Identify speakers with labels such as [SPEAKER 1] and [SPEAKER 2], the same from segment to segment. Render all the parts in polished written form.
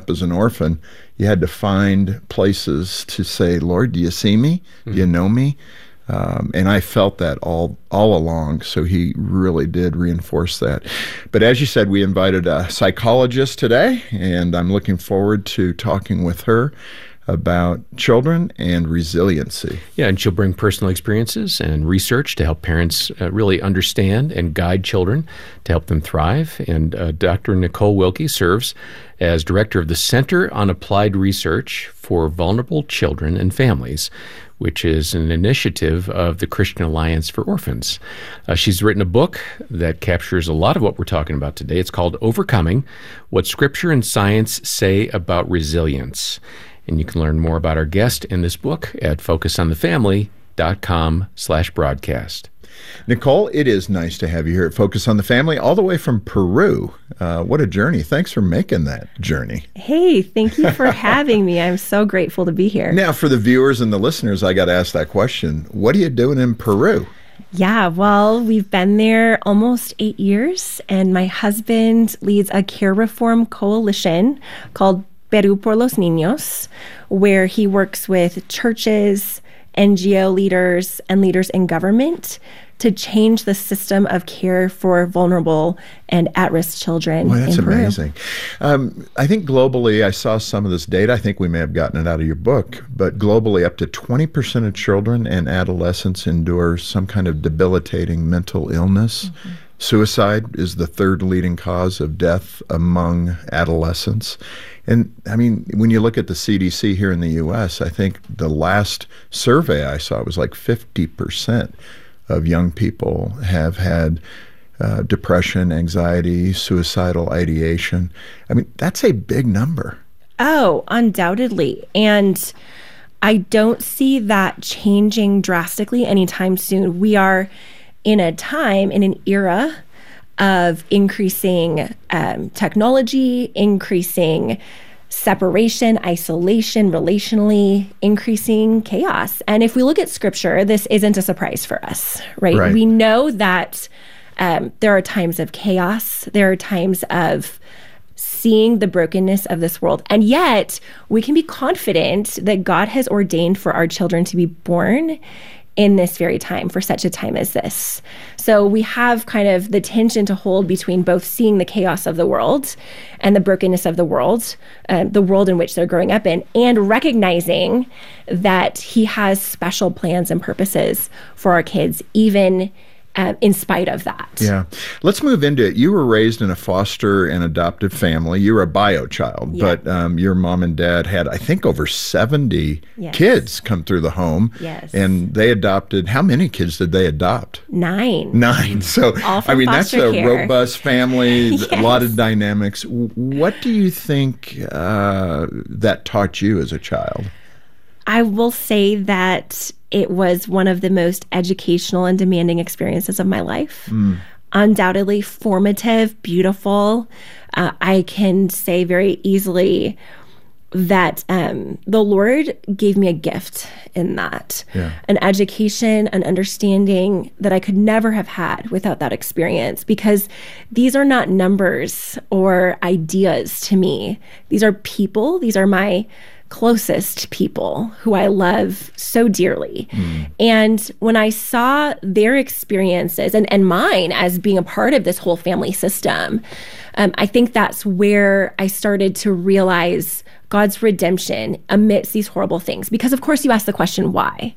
[SPEAKER 1] as an orphan, you had to find places to say, Lord, do you see me? Do you know me? And I felt that all along, so he really did reinforce that. But as you said, we invited a psychologist today, and I'm looking forward to talking with her about children and resiliency.
[SPEAKER 2] Yeah, and she'll bring personal experiences and research to help parents really understand and guide children to help them thrive. And Dr. Nicole Wilke serves as director of the Center on Applied Research for Vulnerable Children and Families, which is an initiative of the Christian Alliance for Orphans. She's written a book that captures a lot of what we're talking about today. It's called Overcoming: What Scripture and Science Say About Resilience. And you can learn more about our guest in this book at focusonthefamily.com/broadcast.
[SPEAKER 1] Nicole, it is nice to have you here at Focus on the Family, all the way from Peru. What a journey. Thanks for making that journey.
[SPEAKER 3] Hey, thank you for having me. I'm so grateful to be here.
[SPEAKER 1] Now, for the viewers and the listeners, I got to ask that question. What are you doing in Peru?
[SPEAKER 3] Yeah, well, we've been there almost 8 years, and my husband leads a care reform coalition called Perú por los Niños, where he works with churches, NGO leaders, and leaders in government to change the system of care for vulnerable and at-risk children.
[SPEAKER 1] Well, that's
[SPEAKER 3] in Peru.
[SPEAKER 1] amazing. I think globally, I saw some of this data. I think we may have gotten it out of your book, but globally, up to 20% of children and adolescents endure some kind of debilitating mental illness. Mm-hmm. Suicide is the third leading cause of death among adolescents. And I mean, when you look at the CDC here in the U.S., I think the last survey I saw was like 50% of young people have had depression, anxiety, suicidal ideation. I mean, that's a big number.
[SPEAKER 3] Oh, undoubtedly. And I don't see that changing drastically anytime soon. We are in a time, in an era of increasing technology, increasing separation, isolation, relationally, increasing chaos. And if we look at Scripture, this isn't a surprise for us, right? We know that there are times of chaos. There are times of seeing the brokenness of this world. And yet, we can be confident that God has ordained for our children to be born in this very time, for such a time as this. So we have kind of the tension to hold between both seeing the chaos of the world and the brokenness of the world in which they're growing up in, and recognizing that He has special plans and purposes for our kids, even in spite of that.
[SPEAKER 1] Yeah. Let's move into it. You were raised in a foster and adoptive family. You were a bio child, but your mom and dad had, I think, over 70 kids come through the home.
[SPEAKER 3] Yes.
[SPEAKER 1] And they adopted, how many kids did they adopt?
[SPEAKER 3] 9.
[SPEAKER 1] So,
[SPEAKER 3] all from
[SPEAKER 1] I mean, that's
[SPEAKER 3] foster
[SPEAKER 1] a
[SPEAKER 3] care.
[SPEAKER 1] robust family,
[SPEAKER 3] Yes.
[SPEAKER 1] a lot of dynamics. What do you think that taught you as a child?
[SPEAKER 3] I will say that it was one of the most educational and demanding experiences of my life. Undoubtedly formative, beautiful. I can say very easily that the Lord gave me a gift in that. An education, an understanding that I could never have had without that experience, because these are not numbers or ideas to me. These are people. These are my closest people who I love so dearly. And when I saw their experiences and mine as being a part of this whole family system, I think that's where I started to realize God's redemption amidst these horrible things. Because of course you ask the question, why?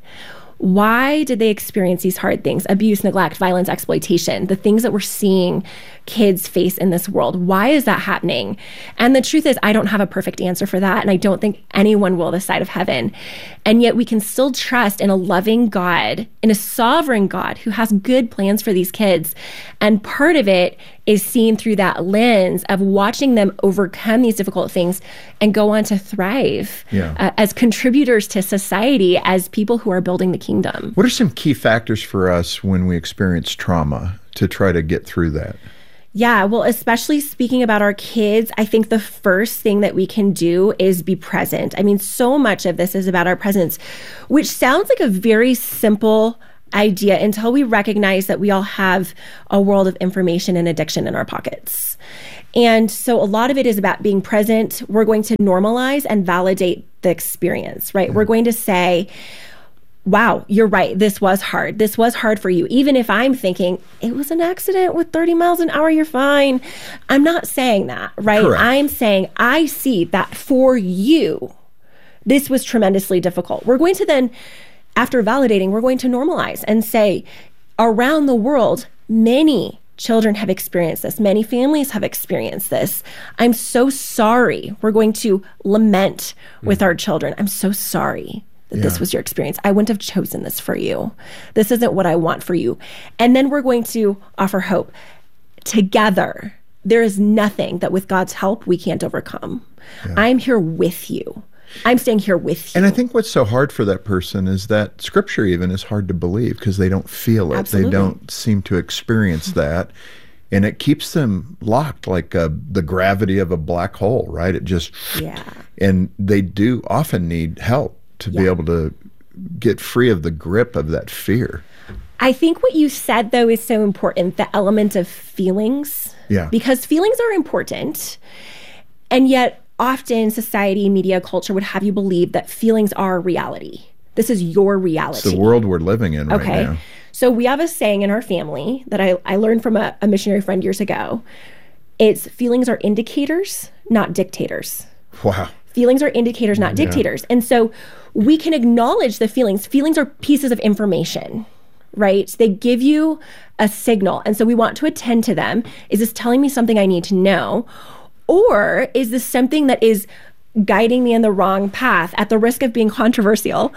[SPEAKER 3] Why did they experience these hard things? Abuse, neglect, violence, exploitation, the things that we're seeing kids face in this world. Why is that happening? And the truth is, I don't have a perfect answer for that. And I don't think anyone will this side of heaven. And yet we can still trust in a loving God, in a sovereign God who has good plans for these kids. And part of it is seen through that lens of watching them overcome these difficult things and go on to thrive as contributors to society, as people who are building the kingdom.
[SPEAKER 1] What are some key factors for us when we experience trauma to try to get through that?
[SPEAKER 3] Yeah, well, especially speaking about our kids, I think the first thing that we can do is be present. I mean, so much of this is about our presence, which sounds like a very simple idea until we recognize that we all have a world of information and addiction in our pockets. And so a lot of it is about being present. We're going to normalize and validate the experience, right? We're going to say, wow, you're right. This was hard. This was hard for you. Even if I'm thinking it was an accident with 30 miles an hour, you're fine. I'm not saying that, right?
[SPEAKER 1] Correct.
[SPEAKER 3] I'm saying I see that for you, this was tremendously difficult. We're going to then, after validating, we're going to normalize and say, around the world, many children have experienced this. Many families have experienced this. I'm so sorry. We're going to lament with our children. I'm so sorry that this was your experience. I wouldn't have chosen this for you. This isn't what I want for you. And then we're going to offer hope. Together, there is nothing that with God's help we can't overcome. I'm here with you. I'm staying here with you.
[SPEAKER 1] And I think what's so hard for that person is that scripture even is hard to believe because they don't feel it.
[SPEAKER 3] Absolutely.
[SPEAKER 1] They don't seem to experience that. And it keeps them locked like the gravity of a black hole, right? It just, and they do often need help to be able to get free of the grip of that fear.
[SPEAKER 3] I think what you said, though, is so important, the element of feelings.
[SPEAKER 1] Yeah.
[SPEAKER 3] Because feelings are important. And yet, often society, media, culture would have you believe that feelings are reality. This is your reality.
[SPEAKER 1] It's the world we're living in right now.
[SPEAKER 3] So we have a saying in our family that I learned from a missionary friend years ago. It's feelings are indicators, not dictators.
[SPEAKER 1] Wow.
[SPEAKER 3] Feelings are indicators, not dictators. And so we can acknowledge the feelings. Feelings are pieces of information, right? They give you a signal. And so we want to attend to them. Is this telling me something I need to know? Or is this something that is guiding me in the wrong path at the risk of being controversial?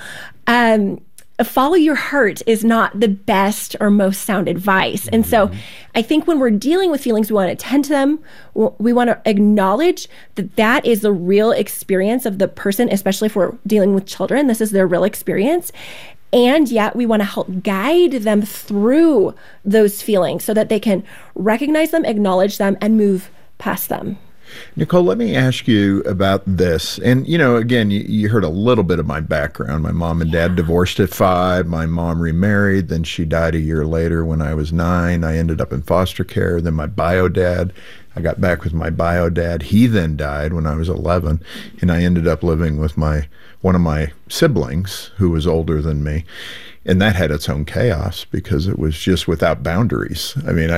[SPEAKER 3] Follow your heart is not the best or most sound advice. And so I think when we're dealing with feelings, we want to attend to them. We want to acknowledge that that is the real experience of the person, especially if we're dealing with children. This is their real experience. And yet we want to help guide them through those feelings so that they can recognize them, acknowledge them, and move past them.
[SPEAKER 1] Nicole, let me ask you about this. And, you know, again, you heard a little bit of my background. My mom and dad divorced at 5. My mom remarried. Then she died a year later when I was 9. I ended up in foster care. Then my bio dad, I got back with my bio dad. He then died when I was 11. And I ended up living with one of my siblings who was older than me. And that had its own chaos because it was just without boundaries. I mean,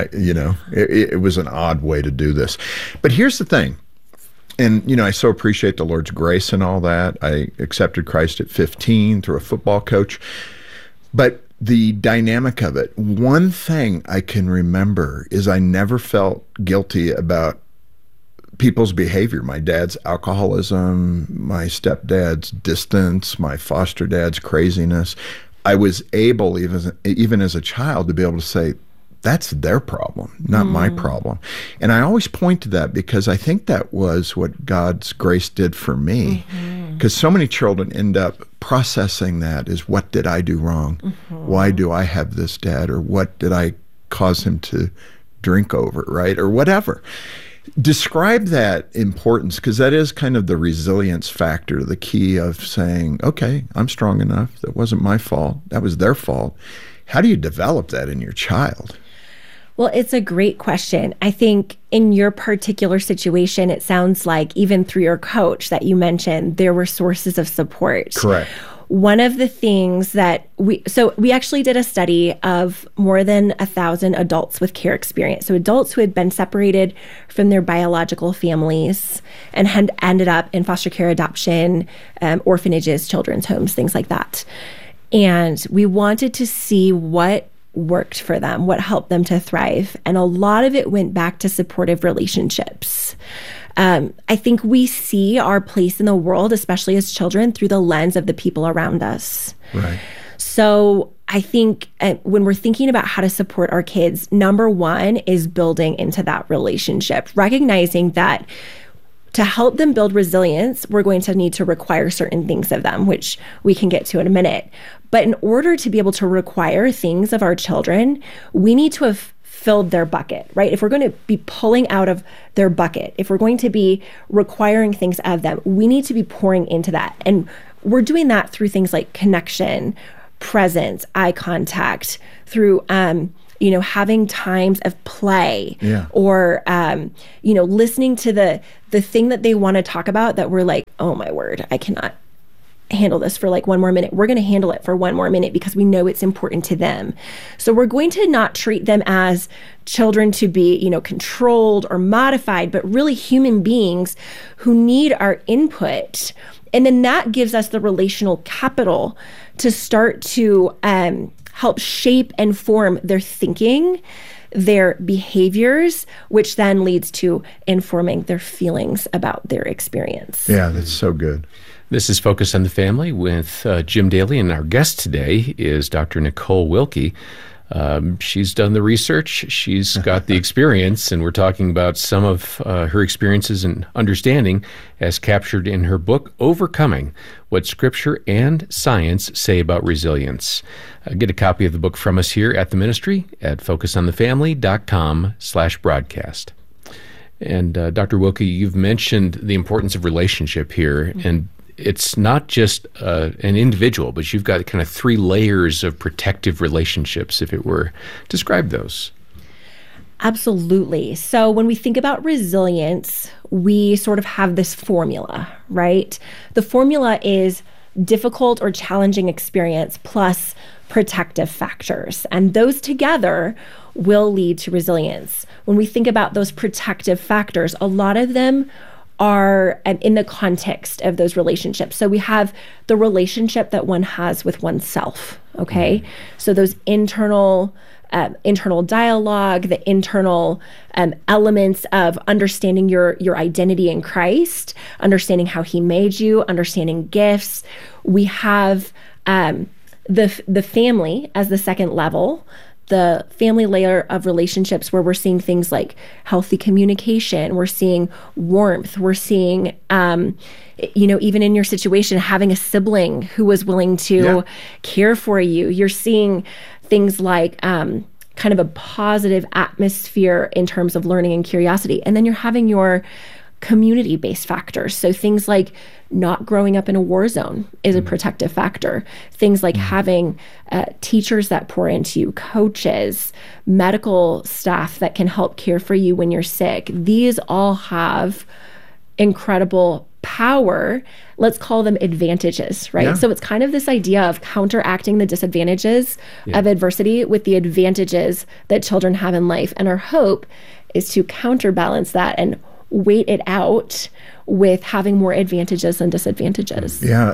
[SPEAKER 1] it was an odd way to do this. But here's the thing. And, you know, I so appreciate the Lord's grace and all that. I accepted Christ at 15 through a football coach. But the dynamic of it, one thing I can remember is I never felt guilty about people's behavior. My dad's alcoholism, my stepdad's distance, my foster dad's craziness. I was able, even as a child, to be able to say, that's their problem, not my problem. And I always point to that because I think that was what God's grace did for me. Because so many children end up processing that as, what did I do wrong? Why do I have this dad? Or what did I cause him to drink over, right? Or whatever. Describe that importance, because that is kind of the resilience factor, the key of saying, okay, I'm strong enough. That wasn't my fault. That was their fault. How do you develop that in your child?
[SPEAKER 3] Well, it's a great question. I think in your particular situation, it sounds like even through your coach that you mentioned, there were sources of support.
[SPEAKER 1] Correct.
[SPEAKER 3] One of the things that we actually did a study of more than 1,000 adults with care experience. So adults who had been separated from their biological families and had ended up in foster care, adoption, orphanages, children's homes, things like that. And we wanted to see what worked for them, what helped them to thrive. And a lot of it went back to supportive relationships. I think we see our place in the world, especially as children, through the lens of the people around us.
[SPEAKER 1] Right.
[SPEAKER 3] So I think when we're thinking about how to support our kids, number one is building into that relationship, recognizing that to help them build resilience, we're going to need to require certain things of them, which we can get to in a minute. But in order to be able to require things of our children, we need to have filled their bucket, right? If we're going to be pulling out of their bucket, if we're going to be requiring things of them, we need to be pouring into that. And we're doing that through things like connection, presence, eye contact, through having times of play,
[SPEAKER 1] Yeah.
[SPEAKER 3] or, listening to the thing that they want to talk about that we're like, oh my word, I cannot handle this for like one more minute. We're going to handle it for one more minute because we know it's important to them. So we're going to not treat them as children to be, controlled or modified, but really human beings who need our input. And then that gives us the relational capital to start to help shape and form their thinking, their behaviors, which then leads to informing their feelings about their experience.
[SPEAKER 1] Yeah, that's so good.
[SPEAKER 2] This is Focus on the Family with Jim Daly, and our guest today is Dr. Nicole Wilke. She's done the research, she's got the experience, and we're talking about some of her experiences and understanding as captured in her book, Overcoming: What Scripture and Science Say About Resilience. Get a copy of the book from us here at the ministry at focusonthefamily.com/broadcast. And Dr. Wilke, you've mentioned the importance of relationship here, and it's not just an individual, but you've got kind of 3 layers of protective relationships, if it were. Describe those.
[SPEAKER 3] Absolutely. So when we think about resilience, we sort of have this formula, right? The formula is difficult or challenging experience plus protective factors. And those together will lead to resilience. When we think about those protective factors, a lot of them are in the context of those relationships. So we have the relationship that one has with oneself, okay? So those internal dialogue, the internal elements of understanding your identity in Christ, understanding how he made you, understanding gifts. We have the family as the second level, the family layer of relationships where we're seeing things like healthy communication, we're seeing warmth, we're seeing, even in your situation, having a sibling who was willing to care for you. You're seeing things like kind of a positive atmosphere in terms of learning and curiosity. And then you're having your community-based factors. So things like not growing up in a war zone is a protective factor. Things like having teachers that pour into you, coaches, medical staff that can help care for you when you're sick. These all have incredible power. Let's call them advantages, right?
[SPEAKER 1] Yeah.
[SPEAKER 3] So it's kind of this idea of counteracting the disadvantages of adversity with the advantages that children have in life. And our hope is to counterbalance that and wait it out with having more advantages than disadvantages.
[SPEAKER 1] Yeah,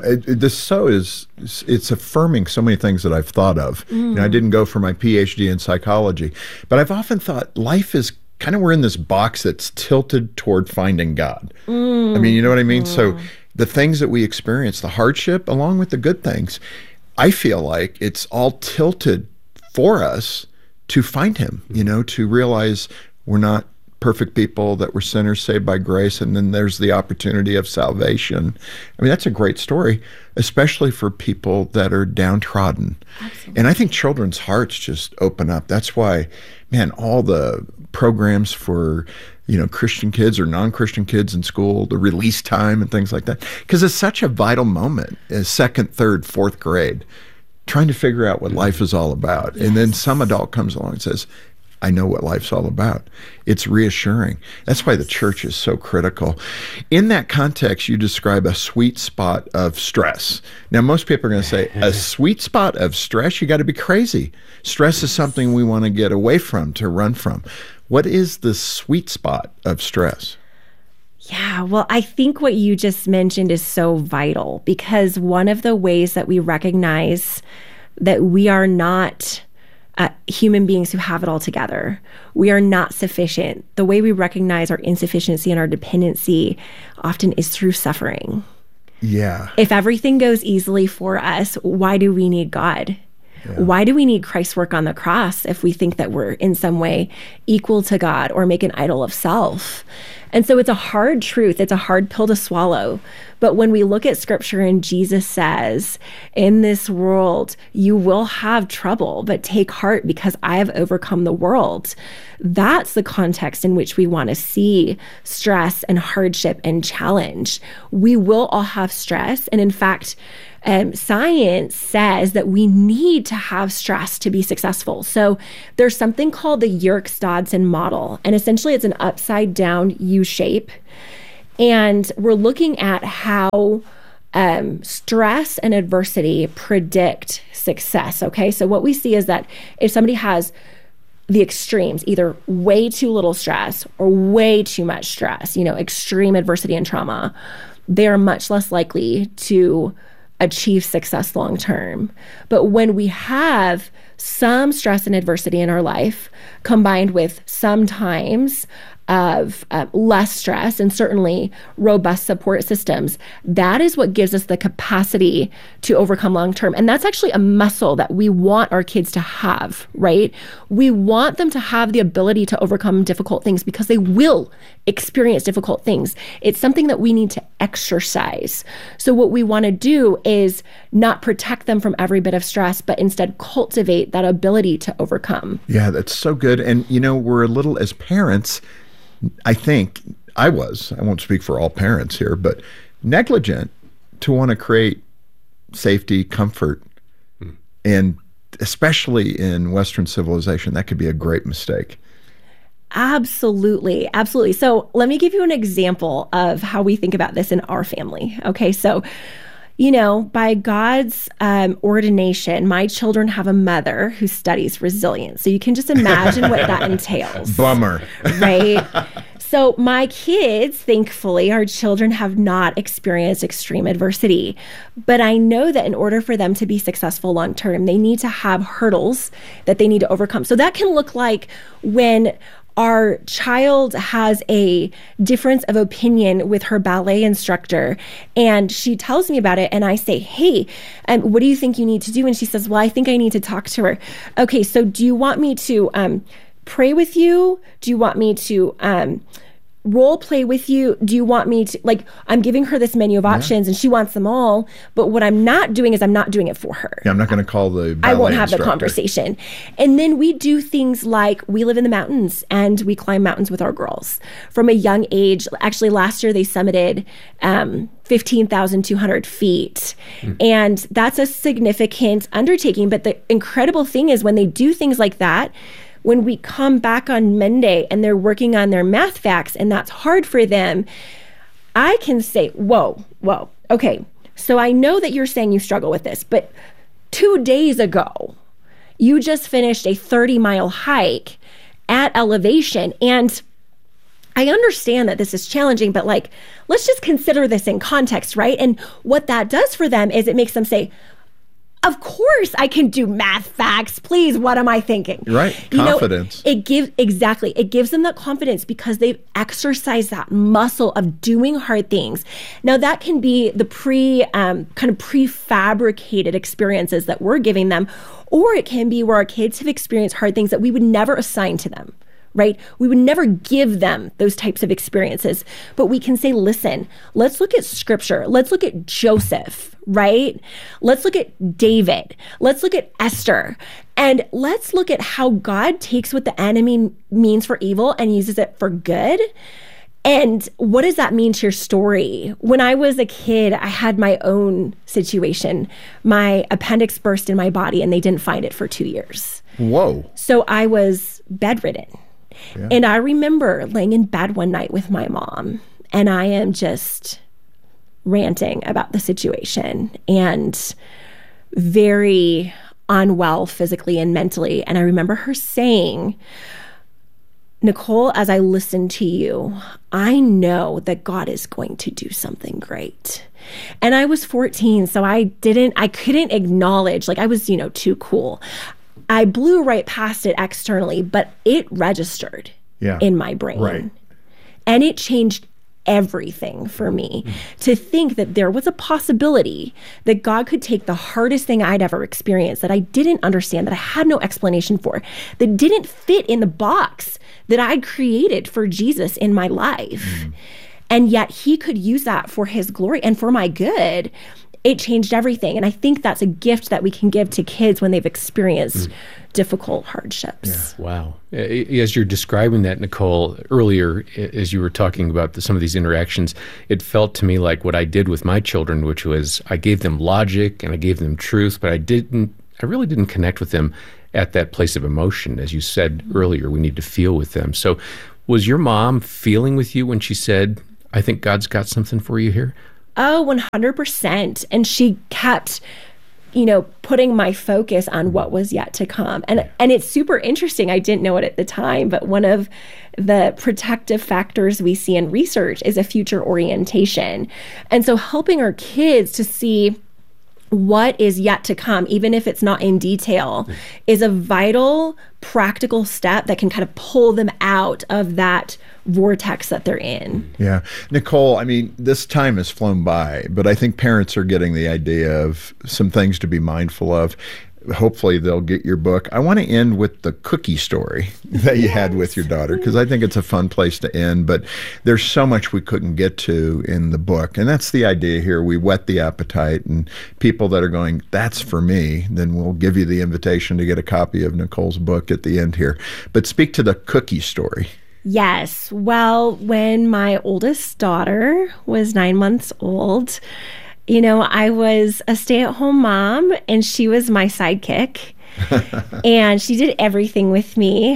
[SPEAKER 1] it's affirming so many things that I've thought of. I didn't go for my PhD in psychology, but I've often thought life is kind of, we're in this box that's tilted toward finding God. I mean, you know what I mean? So the things that we experience, the hardship, along with the good things, I feel like it's all tilted for us to find him, to realize we're not perfect people, that we're sinners saved by grace, and then there's the opportunity of salvation. I mean, that's a great story, especially for people that are downtrodden. Absolutely. And I think children's hearts just open up. That's why, man, all the programs for, Christian kids or non-Christian kids in school, the release time and things like that, because it's such a vital moment in 2nd, 3rd, 4th grade, trying to figure out what life is all about. Yes. And then some adult comes along and says, I know what life's all about. It's reassuring. That's why the church is so critical. In that context, you describe a sweet spot of stress. Now, most people are going to say, a sweet spot of stress? You got to be crazy. Stress is something we want to get away from, to run from. What is the sweet spot of stress?
[SPEAKER 3] Yeah, well, I think what you just mentioned is so vital, because one of the ways that we recognize that we are not human beings who have it all together, we are not sufficient. The way we recognize our insufficiency and our dependency often is through suffering.
[SPEAKER 1] Yeah.
[SPEAKER 3] If everything goes easily for us, why do we need God? Yeah. Why do we need Christ's work on the cross if we think that we're in some way equal to God or make an idol of self? And so it's a hard truth. It's a hard pill to swallow. But when we look at scripture and Jesus says, in this world, you will have trouble, but take heart because I have overcome the world. That's the context in which we want to see stress and hardship and challenge. We will all have stress. And in fact, science says that we need to have stress to be successful. So there's something called the Yerkes-Dodson model. And essentially it's an upside down U shape. And we're looking at how stress and adversity predict success. Okay. So what we see is that if somebody has the extremes, either way too little stress or way too much stress, extreme adversity and trauma, they are much less likely to achieve success long term. But when we have some stress and adversity in our life combined with sometimes of less stress and certainly robust support systems, that is what gives us the capacity to overcome long term. And that's actually a muscle that we want our kids to have, right? We want them to have the ability to overcome difficult things because they will experience difficult things. It's something that we need to exercise. So what we want to do is not protect them from every bit of stress, but instead cultivate that ability to overcome.
[SPEAKER 1] Yeah, that's so good. And, we're a little, as parents, I think I won't speak for all parents here, but negligent to want to create safety, comfort, and especially in Western civilization, that could be a great mistake.
[SPEAKER 3] Absolutely. Absolutely. So let me give you an example of how we think about this in our family. Okay. So, by God's ordination, my children have a mother who studies resilience. So you can just imagine what that entails.
[SPEAKER 1] Bummer.
[SPEAKER 3] Right? So my kids, thankfully, our children have not experienced extreme adversity. But I know that in order for them to be successful long term, they need to have hurdles that they need to overcome. So that can look like when our child has a difference of opinion with her ballet instructor and she tells me about it and I say, hey, what do you think you need to do? And she says, well, I think I need to talk to her. Okay, so do you want me to pray with you? Do you want me to role play with you? Do you want me to, I'm giving her this menu of options and she wants them all, but what I'm not doing is I'm not doing it for her.
[SPEAKER 1] Yeah, I'm not going to call the ballet
[SPEAKER 3] I won't have
[SPEAKER 1] instructor.
[SPEAKER 3] The conversation. And then we do things like we live in the mountains and we climb mountains with our girls from a young age. Actually, last year they summited 15,200 feet. And that's a significant undertaking. But the incredible thing is when they do things like that, when we come back on Monday and they're working on their math facts and that's hard for them, I can say, whoa, okay, so I know that you're saying you struggle with this, but 2 days ago, you just finished a 30-mile hike at elevation. And I understand that this is challenging, but let's just consider this in context, right? And what that does for them is it makes them say, of course I can do math facts. Please, what am I thinking?
[SPEAKER 1] Right. Confidence.
[SPEAKER 3] It gives them that confidence because they've exercised that muscle of doing hard things. Now that can be the kind of prefabricated experiences that we're giving them, or it can be where our kids have experienced hard things that we would never assign to them. Right? We would never give them those types of experiences, but we can say, listen, let's look at scripture. Let's look at Joseph, right? Let's look at David. Let's look at Esther. And let's look at how God takes what the enemy means for evil and uses it for good. And what does that mean to your story? When I was a kid, I had my own situation. My appendix burst in my body and they didn't find it for 2 years.
[SPEAKER 1] Whoa.
[SPEAKER 3] So I was bedridden. Yeah. And I remember laying in bed one night with my mom, and I am just ranting about the situation and very unwell physically and mentally. And I remember her saying, Nicole, as I listen to you, I know that God is going to do something great. And I was 14, so I couldn't acknowledge, I was, too cool. I blew right past it externally, but it registered in my brain.
[SPEAKER 1] Right.
[SPEAKER 3] And it changed everything for me to think that there was a possibility that God could take the hardest thing I'd ever experienced, that I didn't understand, that I had no explanation for, that didn't fit in the box that I'd created for Jesus in my life. And yet he could use that for his glory and for my good. It changed everything. And I think that's a gift that we can give to kids when they've experienced difficult hardships.
[SPEAKER 2] Yeah. Wow. As you're describing that, Nicole, earlier, as you were talking about some of these interactions, it felt to me like what I did with my children, which was I gave them logic and I gave them truth, but I really didn't connect with them at that place of emotion. As you said earlier, we need to feel with them. So was your mom feeling with you when she said, I think God's got something for you here?
[SPEAKER 3] Oh, 100%. And she kept, putting my focus on what was yet to come. And it's super interesting. I didn't know it at the time, but one of the protective factors we see in research is a future orientation. And so helping our kids to see what is yet to come, even if it's not in detail, is a vital, practical step that can kind of pull them out of that vortex that they're in.
[SPEAKER 1] Yeah. Nicole, I mean, this time has flown by, but I think parents are getting the idea of some things to be mindful of. Hopefully they'll get your book. I want to end with the cookie story that you had with your daughter, because I think it's a fun place to end, but there's so much we couldn't get to in the book. And that's the idea here. We whet the appetite, and people that are going, that's for me, then we'll give you the invitation to get a copy of Nicole's book at the end here. But speak to the cookie story.
[SPEAKER 3] Yes. Well, when my oldest daughter was 9 months old, I was a stay-at-home mom, and she was my sidekick, and she did everything with me.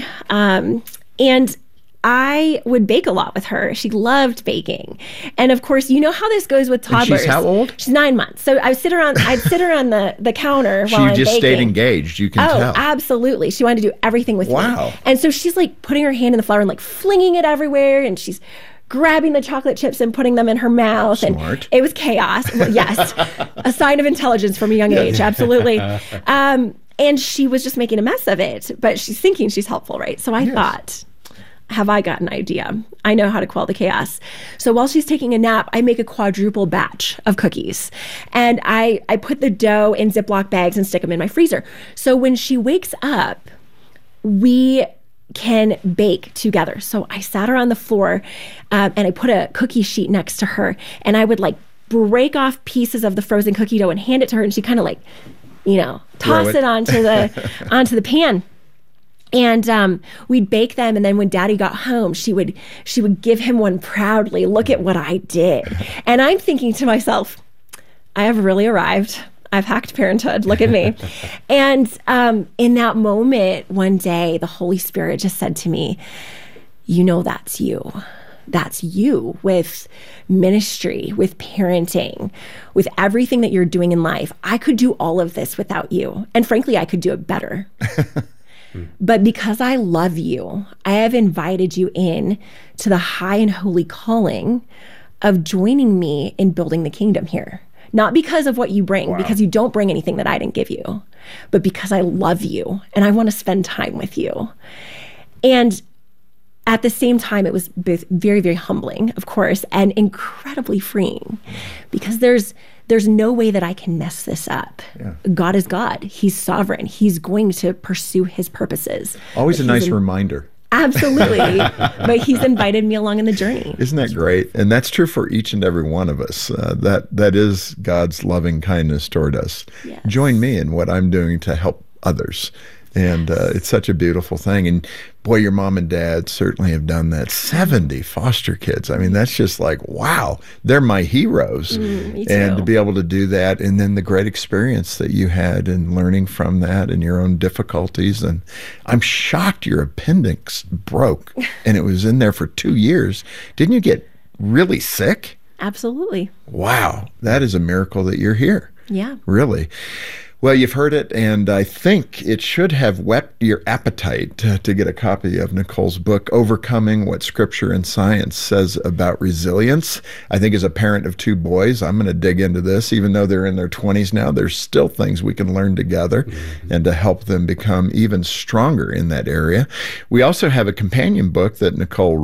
[SPEAKER 3] And I would bake a lot with her. She loved baking. And of course, you know how this goes with toddlers.
[SPEAKER 1] And she's how old?
[SPEAKER 3] She's 9 months. So I'd sit her on the counter while I'm baking.
[SPEAKER 1] She just stayed engaged, you can tell.
[SPEAKER 3] Oh, absolutely. She wanted to do everything with me.
[SPEAKER 1] Wow.
[SPEAKER 3] And so she's like putting her hand in the flour and like flinging it everywhere, and she's grabbing the chocolate chips and putting them in her mouth.
[SPEAKER 1] Smart.
[SPEAKER 3] And it was chaos. Well, yes. A sign of intelligence from a young age. Absolutely. And she was just making a mess of it, but she's thinking she's helpful, right? So I thought, have I got an idea? I know how to quell the chaos. So while she's taking a nap, I make a quadruple batch of cookies. And I put the dough in Ziploc bags and stick them in my freezer. So when she wakes up, we can bake together. So I sat her on the floor and I put a cookie sheet next to her, and I would like break off pieces of the frozen cookie dough and hand it to her, and she kind of like, toss it onto the pan. And we'd bake them, and then when Daddy got home, she would give him one proudly. Look at what I did. And I'm thinking to myself, I have really arrived. I've hacked parenthood. Look at me. And in that moment, one day, the Holy Spirit just said to me, that's you. That's you with ministry, with parenting, with everything that you're doing in life. I could do all of this without you. And frankly, I could do it better. But because I love you, I have invited you in to the high and holy calling of joining me in building the kingdom here. Not because of what you bring, because you don't bring anything that I didn't give you, but because I love you and I want to spend time with you. And at the same time, it was both very, very humbling, of course, and incredibly freeing, because there's no way that I can mess this up. Yeah. God is God. He's sovereign. He's going to pursue his purposes.
[SPEAKER 1] Always a nice reminder.
[SPEAKER 3] Absolutely. But he's invited me along in the journey.
[SPEAKER 1] Isn't that great? And that's true for each and every one of us. That is God's loving kindness toward us. Yes. Join me in what I'm doing to help others. And it's such a beautiful thing. And boy, your mom and dad certainly have done that. 70 foster kids. I mean, that's just like, wow, they're my heroes.
[SPEAKER 3] Me too.
[SPEAKER 1] And to be able to do that, and then the great experience that you had in learning from that and your own difficulties. And I'm shocked your appendix broke and it was in there for 2 years. Didn't you get really sick?
[SPEAKER 3] Absolutely.
[SPEAKER 1] Wow. That is a miracle that you're here.
[SPEAKER 3] Yeah.
[SPEAKER 1] Really. Well, you've heard it, and I think it should have whet your appetite to get a copy of Nicole's book, Overcoming What Scripture and Science Says About Resilience. I think as a parent of 2 boys, I'm going to dig into this. Even though they're in their 20s now, there's still things we can learn together and to help them become even stronger in that area. We also have a companion book that Nicole wrote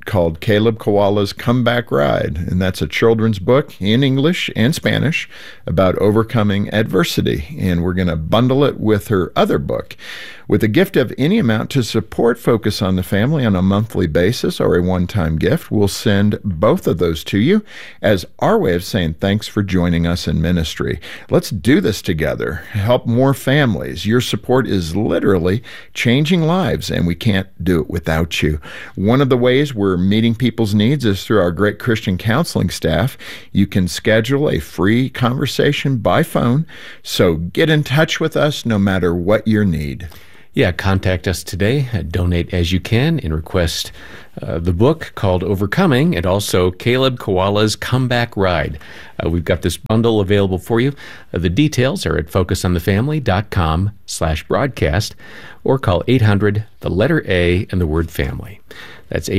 [SPEAKER 1] called Caleb Koala's Comeback Ride, and that's a children's book in English and Spanish about overcoming adversity, and we're going to bundle it with her other book. With a gift of any amount to support Focus on the Family on a monthly basis or a one-time gift, we'll send both of those to you as our way of saying thanks for joining us in ministry. Let's do this together. Help more families. Your support is literally changing lives, and we can't do it without you. One of the ways we're meeting people's needs is through our great Christian counseling staff. You can schedule a free conversation by phone, so get in touch with us no matter what your need.
[SPEAKER 2] Yeah, contact us today at Donate As You Can and request the book called Overcoming and also Caleb Koala's Comeback Ride. We've got this bundle available for you. The details are at focusonthefamily.com/broadcast or call 800, the letter A and the word family. That's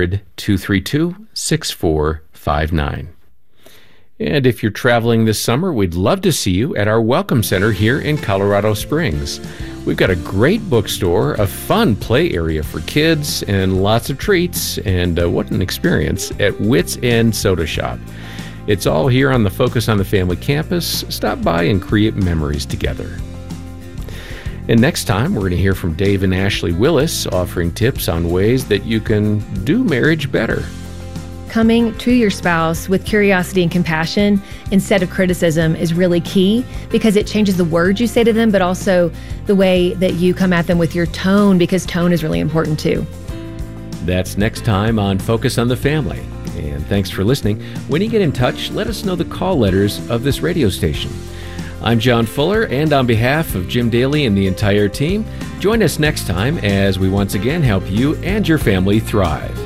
[SPEAKER 2] 800-232-6459. And if you're traveling this summer, we'd love to see you at our Welcome Center here in Colorado Springs. We've got a great bookstore, a fun play area for kids, and lots of treats, and what an experience at Wits End Soda Shop. It's all here on the Focus on the Family campus. Stop by and create memories together. And next time, we're going to hear from Dave and Ashley Willis offering tips on ways that you can do marriage better.
[SPEAKER 4] Coming to your spouse with curiosity and compassion instead of criticism is really key because it changes the words you say to them, but also the way that you come at them with your tone, because tone is really important too.
[SPEAKER 2] That's next time on Focus on the Family. And thanks for listening. When you get in touch, let us know the call letters of this radio station. I'm John Fuller, and on behalf of Jim Daly and the entire team, join us next time as we once again help you and your family thrive.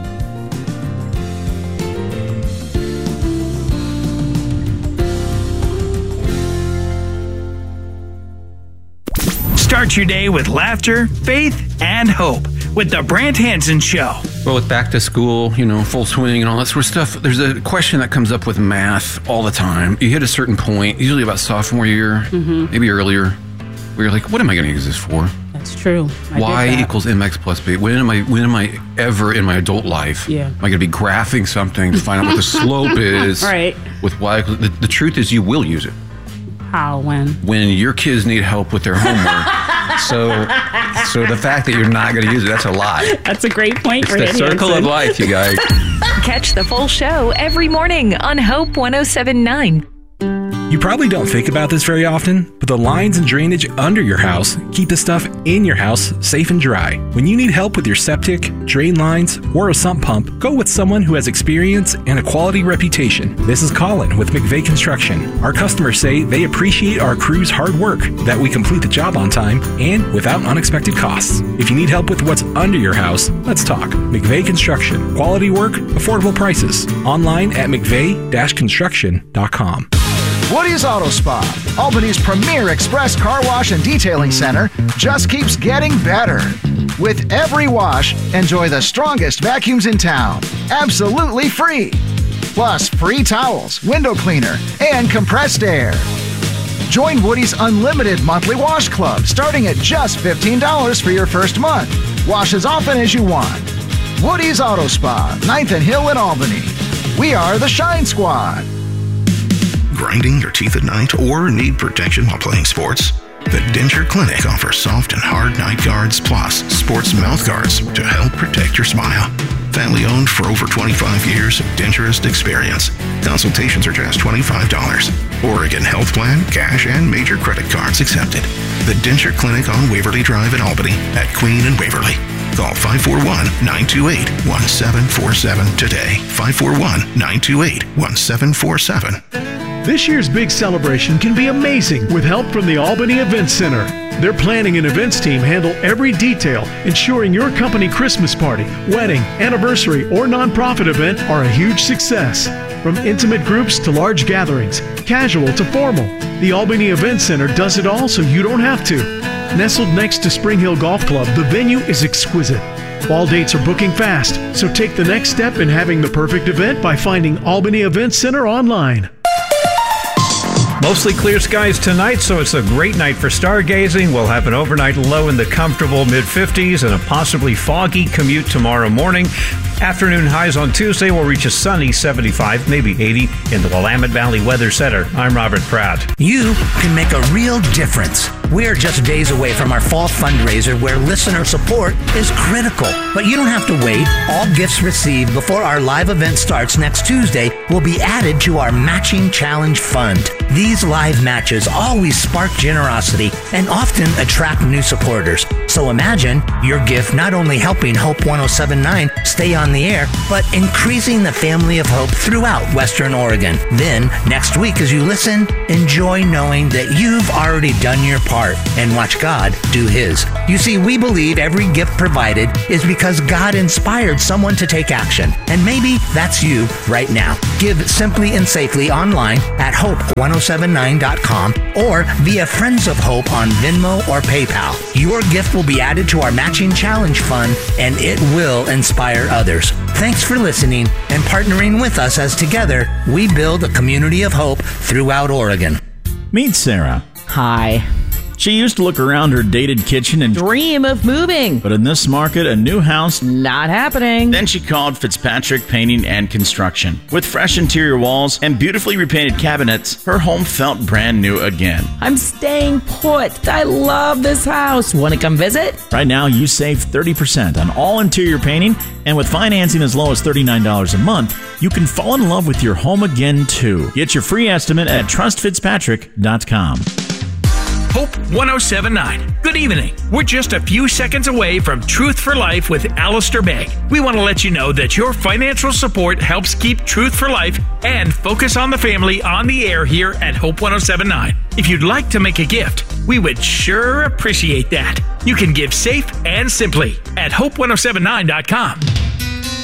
[SPEAKER 5] Start your day with laughter, faith, and hope with The Brant Hansen Show.
[SPEAKER 6] Well, with back to school, full swing and all that sort of stuff, there's a question that comes up with math all the time. You hit a certain point, usually about sophomore year, maybe earlier, where you're like, what am I going to use this for?
[SPEAKER 7] That's true.
[SPEAKER 6] Y equals mx plus b. When am I ever in my adult life?
[SPEAKER 7] Yeah.
[SPEAKER 6] Am I going to be graphing something to find out what the slope is?
[SPEAKER 7] Right.
[SPEAKER 6] With y. The truth is you will use it.
[SPEAKER 7] How? When?
[SPEAKER 6] When your kids need help with their homework. So the fact that you're not going to use it, that's a lie.
[SPEAKER 7] That's a great point.
[SPEAKER 6] It's the circle of life, you guys.
[SPEAKER 8] Catch the full show every morning on Hope 107.9.
[SPEAKER 9] You probably don't think about this very often, but the lines and drainage under your house keep the stuff in your house safe and dry. When you need help with your septic, drain lines, or a sump pump, go with someone who has experience and a quality reputation. This is Colin with McVeigh Construction. Our customers say they appreciate our crew's hard work, that we complete the job on time, and without unexpected costs. If you need help with what's under your house, let's talk. McVeigh Construction. Quality work, affordable prices. Online at mcveigh-construction.com.
[SPEAKER 10] Woody's Auto Spa, Albany's premier express car wash and detailing center, just keeps getting better. With every wash, enjoy the strongest vacuums in town, absolutely free. Plus free towels, window cleaner, and compressed air. Join Woody's unlimited monthly wash club starting at just $15 for your first month. Wash as often as you want. Woody's Auto Spa, 9th and Hill in Albany. We are the Shine Squad.
[SPEAKER 11] Grinding your teeth at night or need protection while playing sports? The Denture Clinic offers soft and hard night guards plus sports mouth guards to help protect your smile. Family owned for over 25 years of denturist experience. Consultations are just $25. Oregon Health Plan, cash, and major credit cards accepted. The Denture Clinic on Waverly Drive in Albany at Queen and Waverly. Call 541-928-1747 today. 541-928-1747.
[SPEAKER 12] This year's big celebration can be amazing with help from the Albany Events Center. Their planning and events team handle every detail, ensuring your company Christmas party, wedding, anniversary, or nonprofit event are a huge success. From intimate groups to large gatherings, casual to formal, the Albany Events Center does it all so you don't have to. Nestled next to Spring Hill Golf Club, the venue is exquisite. Fall dates are booking fast, so take the next step in having the perfect event by finding Albany Events Center online.
[SPEAKER 13] Mostly clear skies tonight, so it's a great night for stargazing. We'll have an overnight low in the comfortable mid-50s and a possibly foggy commute tomorrow morning. Afternoon highs on Tuesday will reach a sunny 75, maybe 80 in the Willamette Valley Weather Center. I'm Robert Pratt.
[SPEAKER 14] You can make a real difference. We're just days away from our fall fundraiser where listener support is critical. But you don't have to wait. All gifts received before our live event starts next Tuesday will be added to our Matching Challenge Fund. These live matches always spark generosity and often attract new supporters. So imagine your gift not only helping Hope 1079 stay on the air, but increasing the family of hope throughout Western Oregon. Then, next week as you listen, enjoy knowing that you've already done your part and watch God do His. You see, we believe every gift provided is because God inspired someone to take action. And maybe that's you right now. Give simply and safely online at hope1079.com or via Friends of Hope on Venmo or PayPal. Your gift will be added to our Matching Challenge Fund and it will inspire others. Thanks for listening and partnering with us as together we build a community of hope throughout Oregon.
[SPEAKER 15] Meet Sarah.
[SPEAKER 16] Hi.
[SPEAKER 15] She used to look around her dated kitchen and
[SPEAKER 16] dream of moving.
[SPEAKER 15] But in this market, a new house,
[SPEAKER 16] not happening.
[SPEAKER 15] Then she called Fitzpatrick Painting and Construction. With fresh interior walls and beautifully repainted cabinets, her home felt brand new again.
[SPEAKER 16] I'm staying put. I love this house. Want to come visit?
[SPEAKER 15] Right now, you save 30% on all interior painting, and with financing as low as $39 a month, you can fall in love with your home again, too. Get your free estimate at trustfitzpatrick.com.
[SPEAKER 5] Hope 1079. Good evening. We're just a few seconds away from Truth for Life with Alistair Begg. We want to let you know that your financial support helps keep Truth for Life and Focus on the Family on the air here at Hope 1079. If you'd like to make a gift, we would sure appreciate that. You can give safe and simply at hope1079.com.